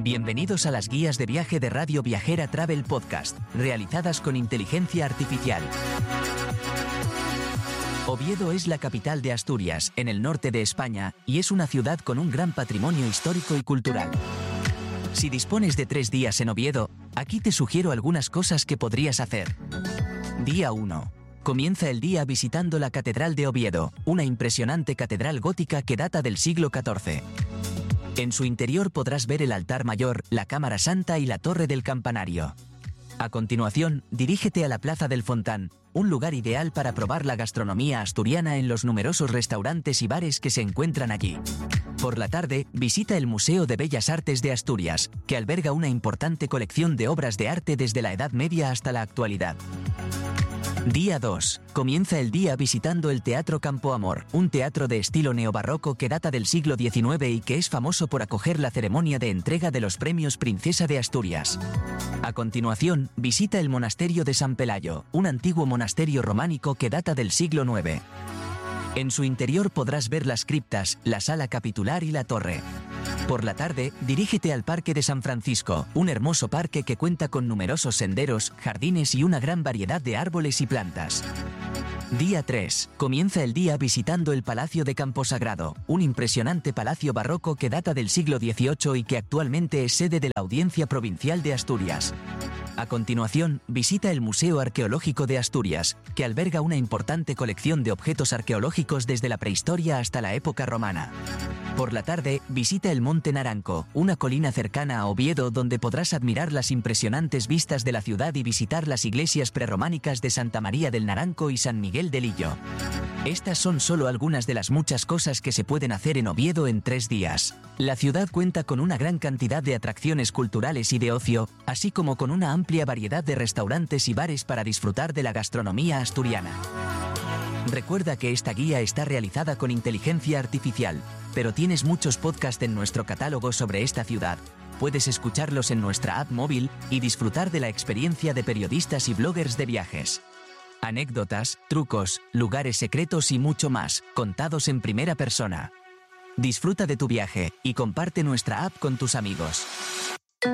Bienvenidos a las guías de viaje de Radio Viajera Travel Podcast, realizadas con inteligencia artificial. Oviedo es la capital de Asturias, en el norte de España, y es una ciudad con un gran patrimonio histórico y cultural. Si dispones de 3 días en Oviedo, aquí te sugiero algunas cosas que podrías hacer. Día 1. Comienza el día visitando la Catedral de Oviedo, una impresionante catedral gótica que data del siglo XIV. En su interior podrás ver el altar mayor, la cámara santa y la torre del campanario. A continuación, dirígete a la Plaza del Fontán, un lugar ideal para probar la gastronomía asturiana en los numerosos restaurantes y bares que se encuentran allí. Por la tarde, visita el Museo de Bellas Artes de Asturias, que alberga una importante colección de obras de arte desde la Edad Media hasta la actualidad. Día 2. Comienza el día visitando el Teatro Campo Amor, un teatro de estilo neobarroco que data del siglo XIX y que es famoso por acoger la ceremonia de entrega de los premios Princesa de Asturias. A continuación, visita el Monasterio de San Pelayo, un antiguo monasterio románico que data del siglo IX. En su interior podrás ver las criptas, la sala capitular y la torre. Por la tarde, dirígete al Parque de San Francisco, un hermoso parque que cuenta con numerosos senderos, jardines y una gran variedad de árboles y plantas. Día 3. Comienza el día visitando el Palacio de Camposagrado, un impresionante palacio barroco que data del siglo XVIII y que actualmente es sede de la Audiencia Provincial de Asturias. A continuación, visita el Museo Arqueológico de Asturias, que alberga una importante colección de objetos arqueológicos desde la prehistoria hasta la época romana. Por la tarde, visita el Monte Naranco, una colina cercana a Oviedo donde podrás admirar las impresionantes vistas de la ciudad y visitar las iglesias prerrománicas de Santa María del Naranco y San Miguel de Lillo. Estas son solo algunas de las muchas cosas que se pueden hacer en Oviedo en 3 días. La ciudad cuenta con una gran cantidad de atracciones culturales y de ocio, así como con una amplia variedad de restaurantes y bares para disfrutar de la gastronomía asturiana. Recuerda que esta guía está realizada con inteligencia artificial, pero tienes muchos podcasts en nuestro catálogo sobre esta ciudad. Puedes escucharlos en nuestra app móvil y disfrutar de la experiencia de periodistas y bloggers de viajes. Anécdotas, trucos, lugares secretos y mucho más, contados en primera persona. Disfruta de tu viaje y comparte nuestra app con tus amigos.